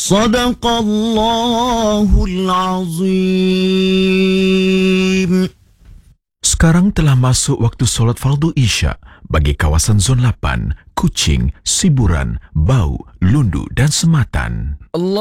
Sadaqallahul azim. Sekarang telah masuk waktu solat fardu Isya bagi kawasan Zon 8, Kuching, Siburan, Bau, Lundu dan Sematan.